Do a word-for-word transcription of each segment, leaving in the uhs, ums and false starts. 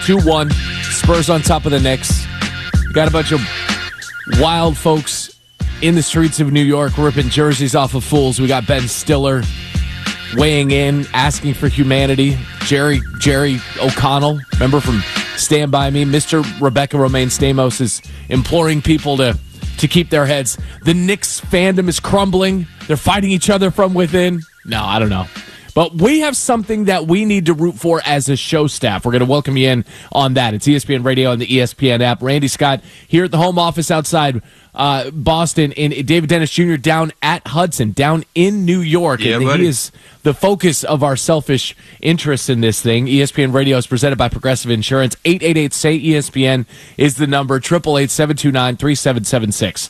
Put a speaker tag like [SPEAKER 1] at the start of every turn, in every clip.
[SPEAKER 1] two one. Spurs on top of the Knicks. Got a bunch of wild folks in the streets of New York ripping jerseys off of fools. We got Ben Stiller weighing in, asking for humanity. Jerry Jerry O'Connell, remember from Stand By Me? Mister Rebecca Romaine Stamos is imploring people to, to keep their heads. The Knicks fandom is crumbling. They're fighting each other from within. No, I don't know. But we have something that we need to root for as a show staff. We're going to welcome you in on that. It's E S P N Radio and the E S P N app. Randy Scott here at the home office outside uh, Boston, and David Dennis Junior down at Hudson, down in New York.
[SPEAKER 2] Yeah,
[SPEAKER 1] and
[SPEAKER 2] buddy.
[SPEAKER 1] He is the focus of our selfish interest in this thing. E S P N Radio is presented by Progressive Insurance. eight eight eight, S A Y, E S P N is the number. eight eight eight, seven two nine, three seven seven six.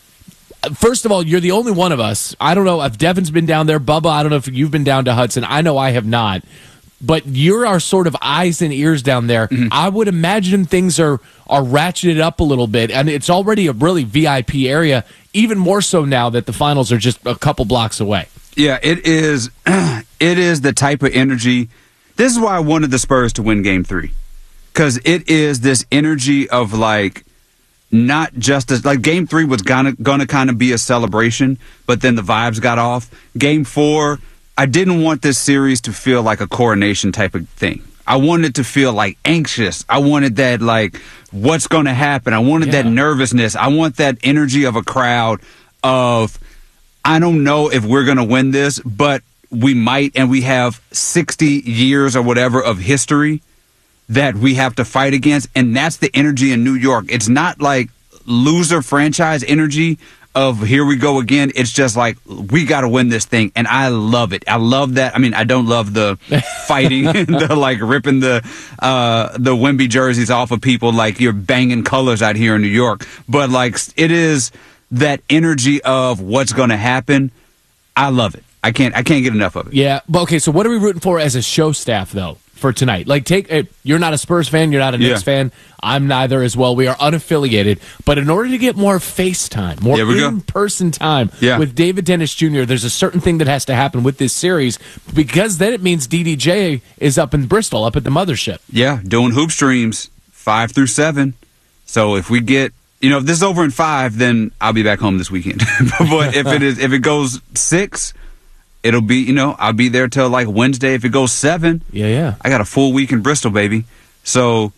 [SPEAKER 1] First of all, you're the only one of us. I don't know if Devin's been down there. Bubba, I don't know if you've been down to Hudson. I know I have not. But you're our sort of eyes and ears down there. Mm-hmm. I would imagine things are, are ratcheted up a little bit. And it's already a really V I P area, even more so now that the finals are just a couple blocks away.
[SPEAKER 2] Yeah, it is. It is the type of energy. This is why I wanted the Spurs to win Game Three, because it is this energy of like not just as, like Game Three was gonna gonna kind of be a celebration, but then the vibes got off. Game Four, I didn't want this series to feel like a coronation type of thing. I wanted it to feel like anxious. I wanted that like what's going to happen. I wanted yeah. that nervousness. I want that energy of a crowd of I don't know if we're going to win this, but we might, and we have sixty years or whatever of history that we have to fight against, and that's the energy in New York. It's not like loser franchise energy of here we go again. It's just like we got to win this thing, and I love it. I love that. I mean, I don't love the fighting, the like ripping the uh, the Wemby jerseys off of people like you're banging colors out here in New York, but like it is that energy of what's going to happen. I love it. I can't. I can't get enough of it.
[SPEAKER 1] Yeah. But okay. So what are we rooting for as a show staff though for tonight? Like, take uh, you're not a Spurs fan. You're not a Knicks yeah. fan. I'm neither as well. We are unaffiliated. But in order to get more FaceTime, more in-person time
[SPEAKER 2] yeah.
[SPEAKER 1] with David Dennis Junior, there's a certain thing that has to happen with this series, because then it means D D J is up in Bristol, up at the mothership.
[SPEAKER 2] Yeah, doing hoop streams five through seven. So if we get, you know, if this is over in five, then I'll be back home this weekend. But if it is, if it goes six, it'll be, you know, I'll be there till like Wednesday. If it goes seven,
[SPEAKER 1] yeah, yeah,
[SPEAKER 2] I got a full week in Bristol, baby. So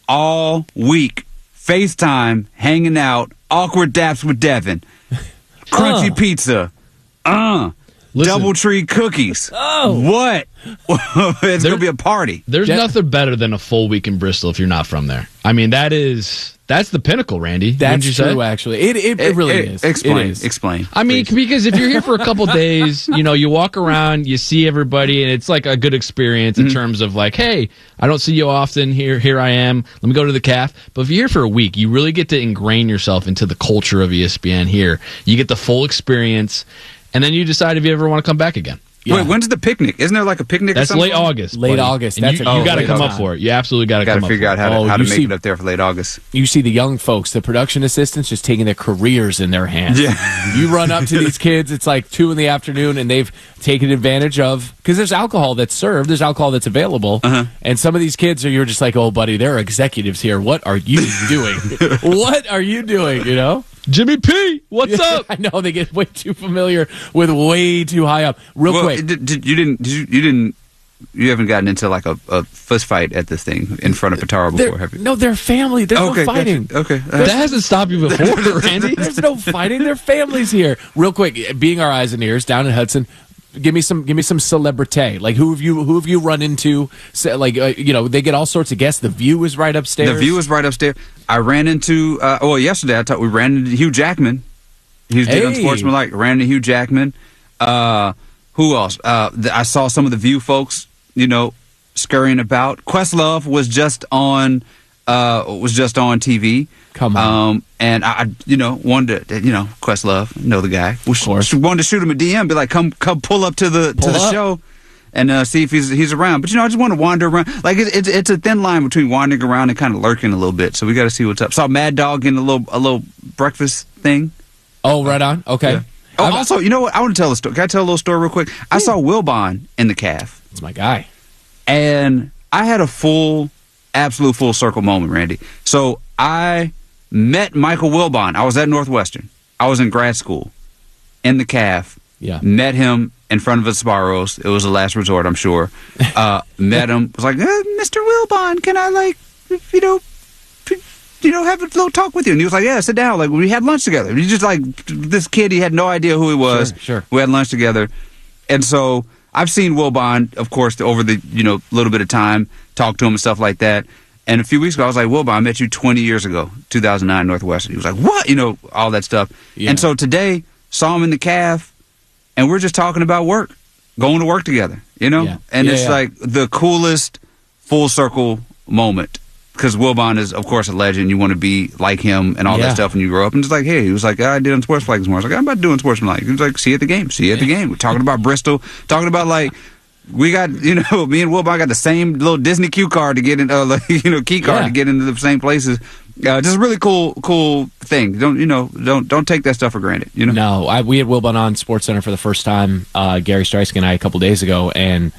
[SPEAKER 2] all week, FaceTime, hanging out, awkward daps with Devin, crunchy uh. pizza, uh, Doubletree cookies.
[SPEAKER 1] Oh,
[SPEAKER 2] what? It's there, gonna be a party.
[SPEAKER 3] There's yeah. nothing better than a full week in Bristol if you're not from there. I mean, that is. That's the pinnacle, Randy.
[SPEAKER 1] That's
[SPEAKER 3] you
[SPEAKER 1] true,
[SPEAKER 3] say?
[SPEAKER 1] actually. It it, it really
[SPEAKER 2] it,
[SPEAKER 1] is.
[SPEAKER 2] Explain.
[SPEAKER 1] It is.
[SPEAKER 2] Explain.
[SPEAKER 3] I mean,
[SPEAKER 2] please.
[SPEAKER 3] Because if you're here for a couple days, you know, you walk around, you see everybody, and it's like a good experience in mm-hmm. terms of like, hey, I don't see you often. Here, here I am. Let me go to the caf. But if you're here for a week, you really get to ingrain yourself into the culture of E S P N here. You get the full experience, and then you decide if you ever want to come back again.
[SPEAKER 2] Yeah. Wait, when's the picnic? Isn't there like a picnic?
[SPEAKER 3] That's
[SPEAKER 2] or something?
[SPEAKER 3] late August.
[SPEAKER 1] Late
[SPEAKER 3] buddy.
[SPEAKER 1] August.
[SPEAKER 3] And
[SPEAKER 1] That's
[SPEAKER 3] you,
[SPEAKER 1] a,
[SPEAKER 3] you
[SPEAKER 1] oh,
[SPEAKER 3] got to come
[SPEAKER 1] time.
[SPEAKER 3] up for it. You absolutely got to come up.
[SPEAKER 2] Got to figure out how to
[SPEAKER 1] oh,
[SPEAKER 2] how to make
[SPEAKER 1] see,
[SPEAKER 2] it up there for late August.
[SPEAKER 1] You see the young folks, the production assistants, just taking their careers in their hands.
[SPEAKER 2] Yeah.
[SPEAKER 1] You run up to these kids. It's like two in the afternoon, and they've taken advantage of, because there's alcohol that's served, there's alcohol that's available,
[SPEAKER 2] uh-huh.
[SPEAKER 1] and some of these kids are, you're just like, oh, buddy, there are executives here. What are you doing? What are you doing? You know.
[SPEAKER 3] Jimmy P, what's up?
[SPEAKER 1] I know they get way too familiar with way too high up. Real
[SPEAKER 2] well,
[SPEAKER 1] quick,
[SPEAKER 2] did, did, you didn't. Did you, you didn't. You haven't gotten into like a, a fist fight at this thing in front of Patara before,
[SPEAKER 1] they're,
[SPEAKER 2] have you?
[SPEAKER 1] No, they're family. There's
[SPEAKER 2] okay,
[SPEAKER 1] no fighting.
[SPEAKER 2] Gotcha. Okay,
[SPEAKER 3] that hasn't stopped you before, Randy.
[SPEAKER 1] There's no fighting. Their families here. Real quick, being our eyes and ears down in Hudson. Give me some. Give me some celebrity. Like who have you? Who have you run into? Like uh, you know, they get all sorts of guests. The View is right upstairs.
[SPEAKER 2] The View is right upstairs. I ran into. Uh, well, yesterday I thought we ran into Hugh Jackman. He did
[SPEAKER 1] hey.
[SPEAKER 2] Unsportsmanlike. Ran into Hugh Jackman. Uh, who else? Uh, the, I saw some of the View folks. You know, scurrying about. Questlove was just on. Uh, was just on T V.
[SPEAKER 1] Come on.
[SPEAKER 2] Um, and I, you know, wanted to, you know, Questlove, know the guy.
[SPEAKER 1] Of course.
[SPEAKER 2] Wanted to shoot him a D M, be like, come, come, pull up to the
[SPEAKER 1] pull
[SPEAKER 2] to the
[SPEAKER 1] up.
[SPEAKER 2] show, and uh, see if he's he's around. But you know, I just want to wander around. Like it's it's, it's a thin line between wandering around and kind of lurking a little bit. So we got to see what's up. Saw Mad Dog getting a little a little breakfast thing.
[SPEAKER 1] Oh, right on. Okay.
[SPEAKER 2] Yeah. Oh, I'm, also, you know what? I want to tell a story. Can I tell a little story real quick? I saw Wilbon in the calf.
[SPEAKER 1] It's my guy.
[SPEAKER 2] And I had a full absolute full circle moment, Randy. So I met Michael Wilbon. I was at Northwestern. I was in grad school in the C A F.
[SPEAKER 1] Yeah.
[SPEAKER 2] Met him in front of the Sparrows. It was a last resort, I'm sure. Uh, met him. Was like, eh, Mister Wilbon, can I, like, you know, you know, have a little talk with you? And he was like, yeah, sit down. Like, we had lunch together. He just, like, this kid, he had no idea who he was.
[SPEAKER 1] Sure, sure.
[SPEAKER 2] We had lunch together. And so I've seen Wilbon, of course, over the, you know, little bit of time, talk to him and stuff like that. And a few weeks ago, I was like, Wilbon, I met you twenty years ago, two thousand nine, Northwestern. He was like, what? You know, all that stuff.
[SPEAKER 1] Yeah.
[SPEAKER 2] And so today, saw him in the C A F, and we're just talking about work, going to work together, you know?
[SPEAKER 1] Yeah.
[SPEAKER 2] And
[SPEAKER 1] Yeah,
[SPEAKER 2] it's
[SPEAKER 1] yeah.
[SPEAKER 2] like the coolest full circle moment. Because Wilbon is, of course, a legend. You want to be like him and all
[SPEAKER 1] Yeah.
[SPEAKER 2] that stuff when you grow up. And it's like, hey, he was like, I did on Sportsmanlike this morning. I was like, I'm about to do on Sportsmanlike. He was like, see you at the game. See you at the game. We're talking about Bristol. Talking about, like, we got, you know, me and Wilbon got the same little Disney cue card to get in, uh, like, you know, key card
[SPEAKER 1] Yeah.
[SPEAKER 2] to get into the same places. Uh, just a really cool, cool thing. Don't, you know, don't don't take that stuff for granted, you know?
[SPEAKER 1] No, I, we had Wilbon on Sports Center for the first time, uh, Gary Streisky and I, a couple days ago, and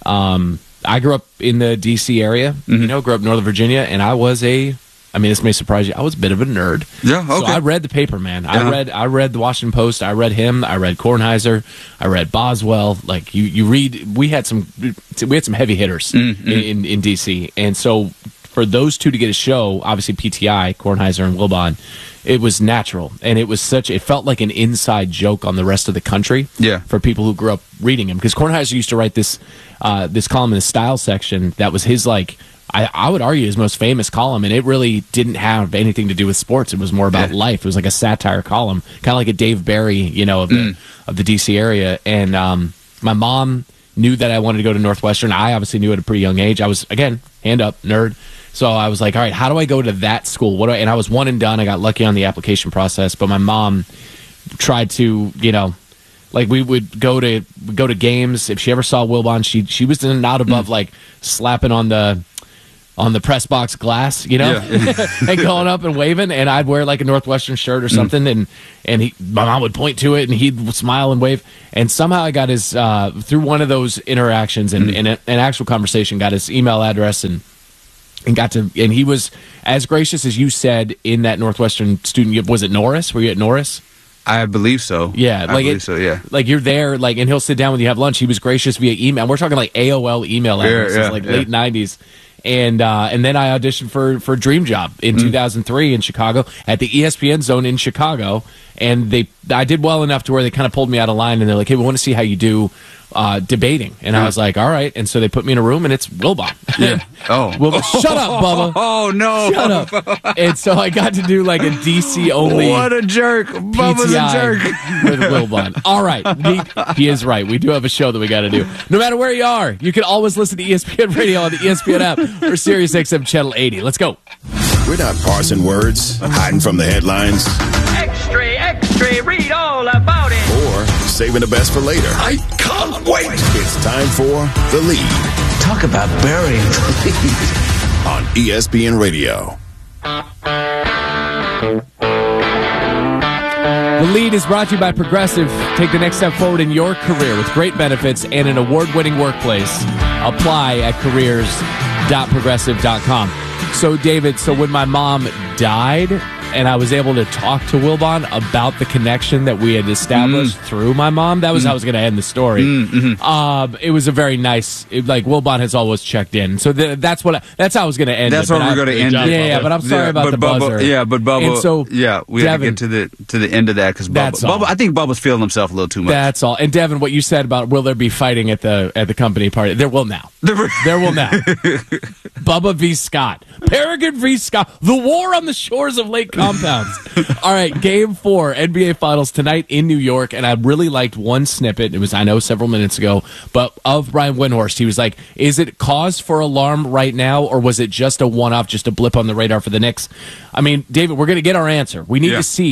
[SPEAKER 1] um, I grew up in the D C area,
[SPEAKER 2] Mm-hmm.
[SPEAKER 1] you know, grew up in Northern Virginia, and I was a, I mean, this may surprise you, I was a bit of a nerd.
[SPEAKER 2] Yeah,
[SPEAKER 1] So
[SPEAKER 2] okay.
[SPEAKER 1] I read the paper, man. I
[SPEAKER 2] Uh-huh.
[SPEAKER 1] read I read the Washington Post, I read him, I read Kornheiser, I read Boswell. Like, you, you read, we had some, we had some heavy hitters
[SPEAKER 2] Mm-hmm.
[SPEAKER 1] in, in, in D C, and so for those two to get a show, obviously P T I, Kornheiser and Wilbon, it was natural, and it was such. It felt like an inside joke on the rest of the country.
[SPEAKER 2] Yeah.
[SPEAKER 1] For people who grew up reading him, because Kornheiser used to write this uh, this column in the style section that was his, like, I, I would argue, his most famous column, and it really didn't have anything to do with sports. It was more about
[SPEAKER 2] Yeah.
[SPEAKER 1] life. It was like a satire column, kind of like a Dave Barry, you know, of the
[SPEAKER 2] Mm.
[SPEAKER 1] of the D C area. And um, my mom knew that I wanted to go to Northwestern. I obviously knew at a pretty young age. I was, again, hand up, nerd. So I was like, all right, how do I go to that school? What do I, and I was one and done. I got lucky on the application process, but my mom tried to, you know, like, we would go to go to games. If she ever saw Wilbon, she she was not above
[SPEAKER 2] Mm.
[SPEAKER 1] like slapping on the on the press box glass, you know, and going up and waving. And I'd wear like a Northwestern shirt or something, and and he, my mom would point to it, and he'd smile and wave. And somehow I got his uh, through one of those interactions and, and a- an actual conversation, got his email address and. And got to, and he was as gracious as you said in that Northwestern student. Was it Norris? Were you at Norris?
[SPEAKER 2] I believe so.
[SPEAKER 1] Yeah,
[SPEAKER 2] I
[SPEAKER 1] like
[SPEAKER 2] believe
[SPEAKER 1] it,
[SPEAKER 2] so, yeah.
[SPEAKER 1] Like, you're there, like, and he'll sit down when you have lunch. He was gracious via email. We're talking like A O L email addresses,
[SPEAKER 2] yeah,
[SPEAKER 1] like
[SPEAKER 2] yeah.
[SPEAKER 1] late nineties. And uh, and then I auditioned for for Dream Job in
[SPEAKER 2] Mm.
[SPEAKER 1] two thousand three in Chicago at the E S P N Zone in Chicago. And they, I did well enough to where they kind of pulled me out of line, and they're like, "Hey, we want to see how you do uh, debating." And I
[SPEAKER 2] Yeah.
[SPEAKER 1] was like, "All right." And so they put me in a room, and it's Wilbon.
[SPEAKER 2] Yeah. Oh.
[SPEAKER 1] Wilbon, shut up, Bubba.
[SPEAKER 2] Oh, no.
[SPEAKER 1] Shut up. And so I got to do like a D C only.
[SPEAKER 2] What a jerk. Bubba's
[SPEAKER 1] P T I
[SPEAKER 2] a jerk.
[SPEAKER 1] with Wilbon. All right. We, he is right. We do have a show that we got to do. No matter where you are, you can always listen to E S P N Radio on the E S P N app or Sirius X M Channel eighty. Let's go.
[SPEAKER 4] We're not parsing words, hiding from the headlines,
[SPEAKER 5] Extra, extra, read all about it.
[SPEAKER 4] or saving the best for later. I can't wait. It's time for The Lead
[SPEAKER 6] Talk about burying the lead.
[SPEAKER 4] on E S P N Radio.
[SPEAKER 1] The Lead is brought to you by Progressive. Take the next step forward in your career with great benefits and an award-winning workplace. Apply at careers dot progressive dot com. So, David, so when my mom died and I was able to talk to Wilbon about the connection that we had established
[SPEAKER 2] Mm.
[SPEAKER 1] through my mom, that was how I was going to end the story.
[SPEAKER 2] Mm-hmm.
[SPEAKER 1] Um, it was a very nice, it, like, Wilbon has always checked in. So th- that's what I, that's how I was going to end
[SPEAKER 2] That's
[SPEAKER 1] it.
[SPEAKER 2] where
[SPEAKER 1] but
[SPEAKER 2] we're
[SPEAKER 1] I-
[SPEAKER 2] going to end
[SPEAKER 1] Yeah,
[SPEAKER 2] it.
[SPEAKER 1] yeah, but I'm sorry
[SPEAKER 2] Yeah,
[SPEAKER 1] about
[SPEAKER 2] but
[SPEAKER 1] the
[SPEAKER 2] Bubba,
[SPEAKER 1] buzzer.
[SPEAKER 2] Yeah, but Bubba.
[SPEAKER 1] And so,
[SPEAKER 2] yeah, we had to
[SPEAKER 1] Devin,
[SPEAKER 2] get to the to the end of that because Bubba,
[SPEAKER 1] That's all.
[SPEAKER 2] Bubba. I think Bubba's feeling himself a little too much.
[SPEAKER 1] That's all. And Devin, what you said about will there be fighting at the at the company party? There will now. There will now. Bubba v. Scott. Peregrine v. Scott. The war on the shores of Lake Compounds. All right, game four, N B A Finals tonight in New York. And I really liked one snippet. It was, I know, several minutes ago, but of Brian Windhorst. He was like, is it cause for alarm right now, or was it just a one-off, just a blip on the radar for the Knicks? I mean, David, we're going to get our answer. We need
[SPEAKER 2] Yeah.
[SPEAKER 1] to see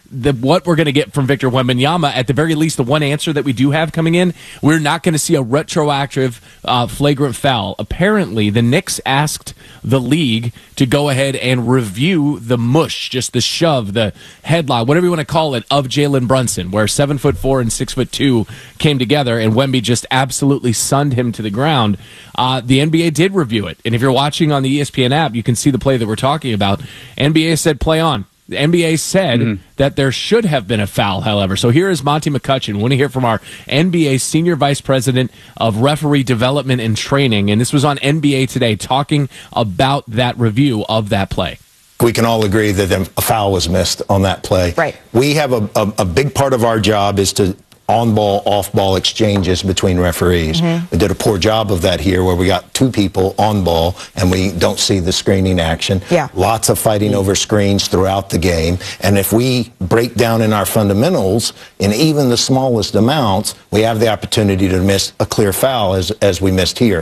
[SPEAKER 1] the, what we're going to get from Victor Wembanyama, at the very least, the one answer that we do have coming in, we're not going to see a retroactive uh, flagrant foul. Apparently, the Knicks asked the league to go ahead and review the mush, just the shove, the headlock, whatever you want to call it, of Jalen Brunson, where seven foot four and six foot two came together, and Wemby just absolutely sunned him to the ground. Uh, the N B A did review it, and if you're watching on the E S P N app, you can see the play that we're talking about. N B A said play on. The N B A said mm-hmm. that there should have been a foul, however. So here is Monty McCutcheon. We want to hear from our N B A Senior Vice President of Referee Development and Training, and this was on N B A Today, talking about that review of that play.
[SPEAKER 7] We can all agree that a foul was missed on that play.
[SPEAKER 8] Right.
[SPEAKER 7] We have a, a, a big part of our job is to on-ball, off-ball exchanges between referees. Mm-hmm. We did a poor job of that here where we got two people on ball and we don't see the screening action.
[SPEAKER 8] Yeah.
[SPEAKER 7] Lots of fighting over screens throughout the game. And if we break down in our fundamentals in even the smallest amounts, we have the opportunity to miss a clear foul as, as we missed here.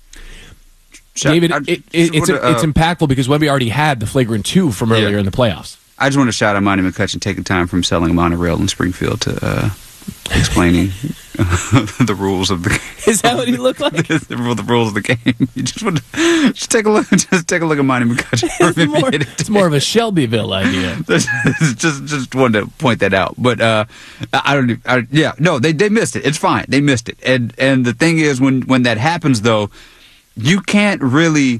[SPEAKER 1] David, it, it, it's, uh, it's impactful because Wemby already had the flagrant two from earlier
[SPEAKER 2] yeah.
[SPEAKER 1] in the playoffs.
[SPEAKER 2] I just want to shout out Monty McCutcheon taking time from selling a monorail in Springfield to uh, explaining the rules of the game.
[SPEAKER 1] Is that what he looked like?
[SPEAKER 2] the, the, the rules of the game. You just want to just take a look. Just take a look at Monty McCutcheon.
[SPEAKER 1] It's more, it's more of a Shelbyville idea.
[SPEAKER 2] just, just wanted to point that out. But uh, I don't. I, yeah, no, they they missed it. It's fine. They missed it. And and the thing is, when when that happens, though, you can't really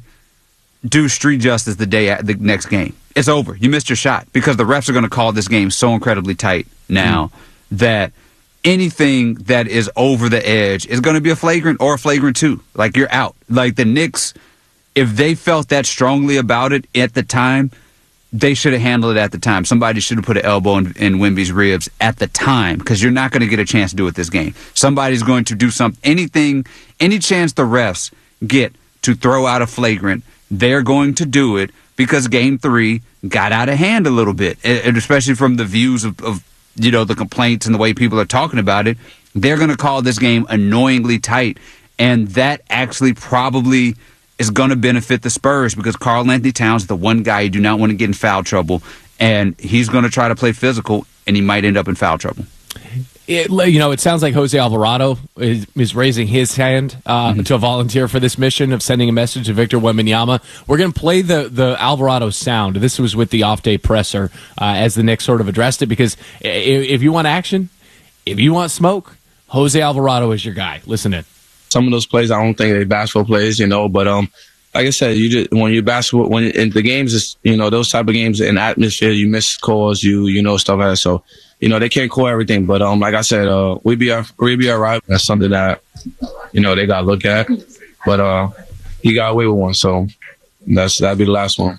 [SPEAKER 2] do street justice the day at the next game. It's over. You missed your shot because the refs are going to call this game so incredibly tight now mm. that anything that is over the edge is going to be a flagrant or a flagrant two. Like, you're out. Like, the Knicks, if they felt that strongly about it at the time, they should have handled it at the time. Somebody should have put an elbow in, in Wemby's ribs at the time because you're not going to get a chance to do it this game. Somebody's going to do something, anything, any chance the refs get to throw out a flagrant, they're going to do it because game three got out of hand a little bit, and especially from the views of, of you know, the complaints and the way people are talking about it. They're going to call this game annoyingly tight, and that actually probably is going to benefit the Spurs because Karl Anthony Towns is the one guy you do not want to get in foul trouble, and he's going to try to play physical, and he might end up in foul trouble.
[SPEAKER 1] It, you know, it sounds like Jose Alvarado is, is raising his hand uh, mm-hmm. to volunteer for this mission of sending a message to Victor Wembanyama. We're going to play the, the Alvarado sound. This was with the off-day presser uh, as the Knicks sort of addressed it because if, if you want action, if you want smoke, Jose Alvarado is your guy. Listen in.
[SPEAKER 9] Some of those plays, I don't think they basketball plays, you know, but um, like I said, you just when you basketball, when in the games, is you know those type of games in atmosphere, you miss calls, you you know stuff like that. So. You know, they can't call everything, but um, like I said, uh, we be we be all right. That's something that, you know, they got to look at. But uh, he got away with one, so that's that'd be the last one.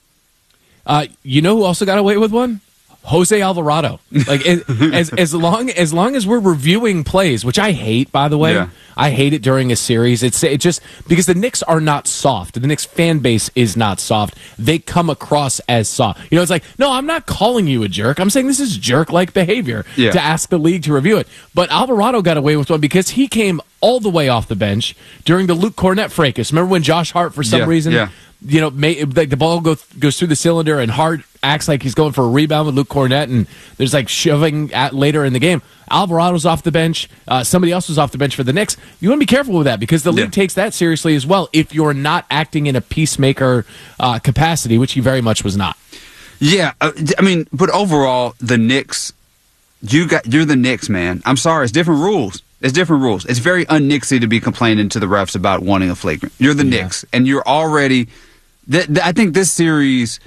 [SPEAKER 1] Uh, you know who also got away with one? Jose Alvarado. Like as as long as long as we're reviewing plays, which I hate, by the way, yeah. I hate it during a series. It's it just because the Knicks are not soft. The Knicks fan base is not soft. They come across as soft. You know, it's like, no, I'm not calling you a jerk. I'm saying this is jerk-like behavior yeah. to ask the league to review it. But Alvarado got away with one because he came all the way off the bench during the Luke Cornett fracas. Remember when Josh Hart, for some
[SPEAKER 2] yeah,
[SPEAKER 1] reason,
[SPEAKER 2] yeah.
[SPEAKER 1] you know, may, like the ball go, goes through the cylinder and Hart acts like he's going for a rebound with Luke Cornett, and there's like shoving at later in the game. Alvarado's off the bench. Uh, somebody else was off the bench for the Knicks. You want to be careful with that because the league yeah. takes that seriously as well if you're not acting in a peacemaker uh, capacity, which he very much was not.
[SPEAKER 2] Yeah, uh, I mean, but overall, the Knicks, you got you're the Knicks, man. I'm sorry, it's different rules. It's different rules. It's very un-Knicksy to be complaining to the refs about wanting a flagrant. You're the yeah. Knicks, and you're already. Th- th- I think this series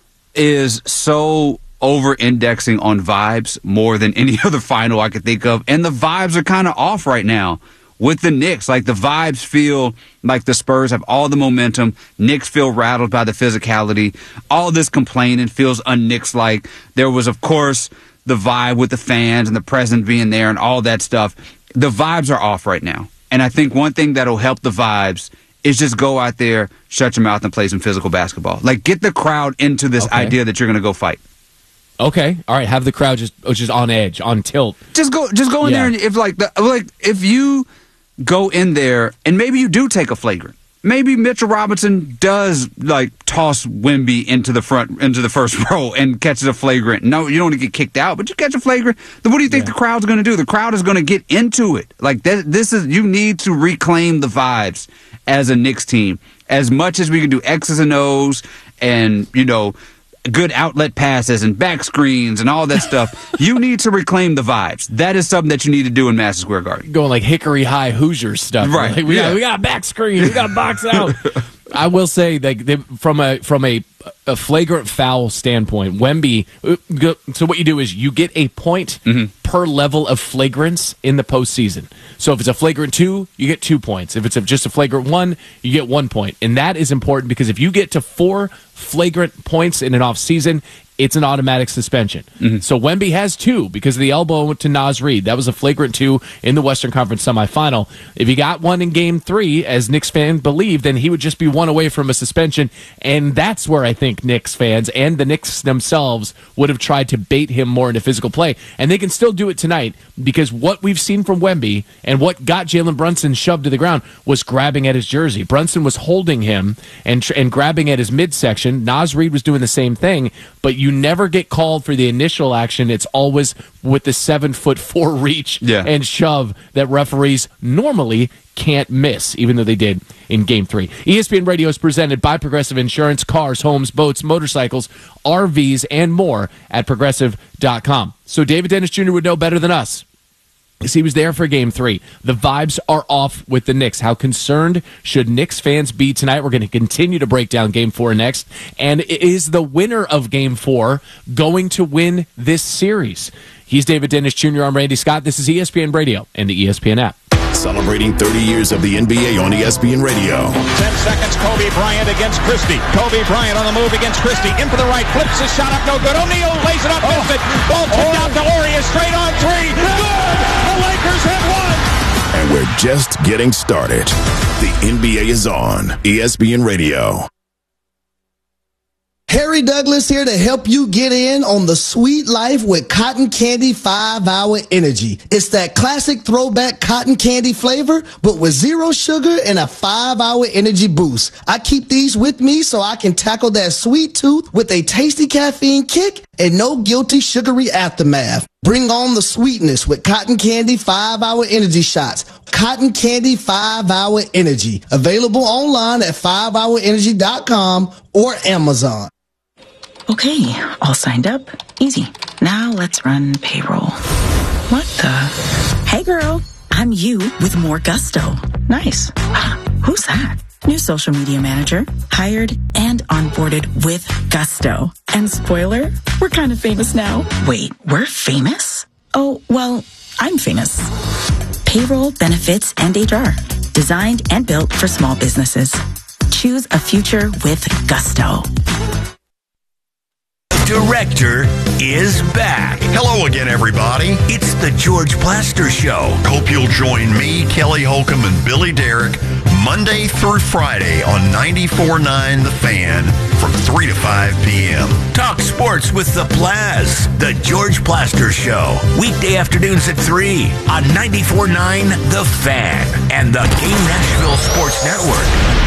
[SPEAKER 2] is so over-indexing on vibes more than any other final I could think of, and the vibes are kind of off right now with the Knicks. Like, the vibes feel like the Spurs have all the momentum. Knicks feel rattled by the physicality. All this complaining feels un-Knicks-like. There was, of course, the vibe with the fans and the president being there and all that stuff. The vibes are off right now, and I think one thing that'll help the vibes is just go out there, shut your mouth, and play some physical basketball. Like, get the crowd into this okay. idea that you're going to go fight.
[SPEAKER 1] Okay, all right. Have the crowd just just on edge, on tilt.
[SPEAKER 2] Just go, just go in yeah. there, and if like the like if you go in there and maybe you do take a flagrant, maybe Mitchell Robinson does like toss Wemby into the front, into the first row and catches a flagrant. No, you don't want to get kicked out, but you catch a flagrant. Then what do you think yeah. the crowd's going to do? The crowd is going to get into it. Like th- this is, you need to reclaim the vibes as a Knicks team. As much as we can do X's and O's and, you know, good outlet passes and back screens and all that stuff, you need to reclaim the vibes. That is something that you need to do in Madison Square Garden.
[SPEAKER 1] Going like Hickory High Hoosiers stuff.
[SPEAKER 2] Right.
[SPEAKER 1] Like, we,
[SPEAKER 2] yeah.
[SPEAKER 1] got, we got a back screen. We got to box out. I will say that they, from a from a, a flagrant foul standpoint, Wemby, so what you do is you get a point mm-hmm. per level of flagrants in the postseason. So if it's a flagrant two, you get two points. If it's a, just a flagrant one, you get one point. And that is important because if you get to four flagrant points in an off season, it's an automatic suspension. Mm-hmm. So Wemby has two because of the elbow to Naz Reid. That was a flagrant two in the Western Conference semifinal. If he got one in game three, as Knicks fans believe, then he would just be one away from a suspension. And that's where I think Knicks fans and the Knicks themselves would have tried to bait him more into physical play. And they can still do it tonight because what we've seen from Wemby and what got Jalen Brunson shoved to the ground was grabbing at his jersey. Brunson was holding him and, and grabbing at his midsection. Naz Reid was doing the same thing, but you never get called for the initial action. It's always with the seven foot four reach
[SPEAKER 2] yeah.
[SPEAKER 1] and shove that referees normally can't miss, even though they did in game three. E S P N Radio is presented by Progressive Insurance, cars, homes, boats, motorcycles, R Vs, and more at progressive dot com. So David Dennis Junior would know better than us, because he was there for game three. The vibes are off with the Knicks. How concerned should Knicks fans be tonight? We're going to continue to break down game four next. And is the winner of game four going to win this series? He's David Dennis Junior I'm Randy Scott. This is E S P N Radio and the E S P N app.
[SPEAKER 4] Celebrating thirty years of the N B A on E S P N Radio.
[SPEAKER 8] Ten seconds, Kobe Bryant against Christie. Kobe Bryant on the move against Christie. In for the right, flips his shot up, no good. O'Neal lays it up, oh. missed it. Ball tipped oh. out to Ori, straight on three. Good! The Lakers have won!
[SPEAKER 4] And we're just getting started. The N B A is on E S P N Radio.
[SPEAKER 10] Harry Douglas here to help you get in on the sweet life with Cotton Candy five hour Energy. It's that classic throwback cotton candy flavor, but with zero sugar and a five hour energy boost. I keep these with me so I can tackle that sweet tooth with a tasty caffeine kick and no guilty sugary aftermath. Bring on the sweetness with Cotton Candy five hour Energy shots. Cotton Candy five hour Energy. Available online at five hour energy dot com or Amazon.
[SPEAKER 11] Okay, all signed up. Easy. Now let's run payroll. What the? Hey girl, I'm you with more gusto. Nice. Who's that? New social media manager. Hired and onboarded with gusto. And spoiler, we're kind of famous now. Wait, we're famous? Oh, well, I'm famous. Payroll, benefits, and H R. Designed and built for small businesses. Choose a future with gusto.
[SPEAKER 12] Director is back. Hello again, everybody. It's the George Plaster Show. Hope you'll join me, Kelly Holcomb, and Billy Derrick Monday through Friday on ninety-four point nine The Fan from three to five p.m. Talk sports with the Plaz. The George Plaster Show. Weekday afternoons at three on ninety-four point nine The Fan and the Game Nashville Sports Network.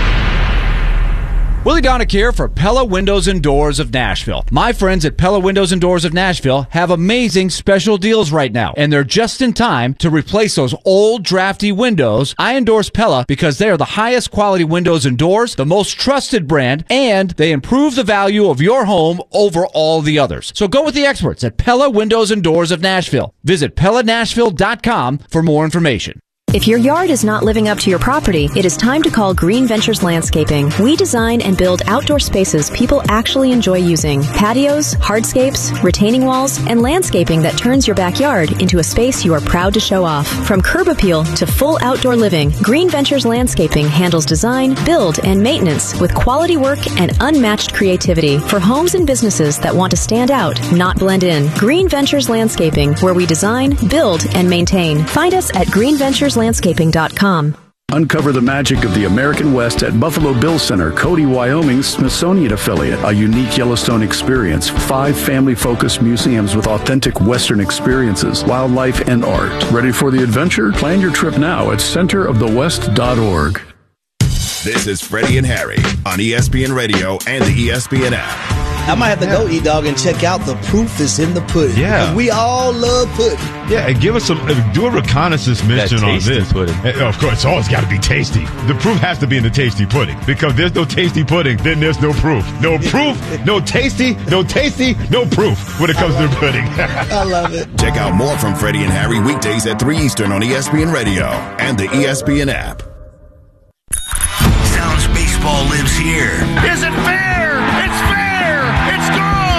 [SPEAKER 13] Willie Donick here for Pella Windows and Doors of Nashville. My friends at Pella Windows and Doors of Nashville have amazing special deals right now, and they're just in time to replace those old drafty windows. I endorse Pella because they are the highest quality windows and doors, the most trusted brand, and they improve the value of your home over all the others. So go with the experts at Pella Windows and Doors of Nashville. Visit Pella Nashville dot com for more information.
[SPEAKER 14] If your yard is not living up to your property, it is time to call Green Ventures Landscaping. We design and build outdoor spaces people actually enjoy using. Patios, hardscapes, retaining walls, and landscaping that turns your backyard into a space you are proud to show off. From curb appeal to full outdoor living, Green Ventures Landscaping handles design, build, and maintenance with quality work and unmatched creativity for homes and businesses that want to stand out, not blend in. Green Ventures Landscaping, where we design, build, and maintain. Find us at green ventures landscaping dot com.
[SPEAKER 15] Uncover the magic of the American West at Buffalo Bill Center, Cody, Wyoming's Smithsonian affiliate. A unique Yellowstone experience. Five family-focused museums with authentic Western experiences, wildlife, and art. Ready for the adventure? Plan your trip now at center of the west dot org.
[SPEAKER 4] This is Freddie and Harry on E S P N Radio and the E S P N app.
[SPEAKER 10] I might have to go, E-Dog, and check out The Proof is in the Pudding.
[SPEAKER 16] Yeah.
[SPEAKER 10] Because we all love pudding.
[SPEAKER 16] Yeah, and give us some, uh, do a reconnaissance mission on this. Pudding. And, of course, it's always got to be tasty. The proof has to be in the tasty pudding. Because if there's no tasty pudding, then there's no proof. No proof, no tasty, no tasty, no proof when it comes to pudding.
[SPEAKER 10] I love it.
[SPEAKER 4] Check out more from Freddie and Harry weekdays at three Eastern on E S P N Radio and the E S P N app.
[SPEAKER 12] Sounds baseball lives here.
[SPEAKER 5] Is it fair?